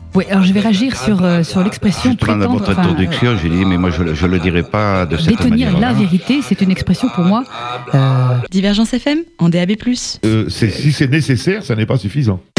Oui, alors je vais réagir sur l'expression Justement, dans prétendre, votre introduction, j'ai dit, mais moi je le dirais pas de cette détenir manière. la vérité, c'est une expression pour moi. Divergence FM en DAB+. Si c'est nécessaire, ça n'est pas suffisant.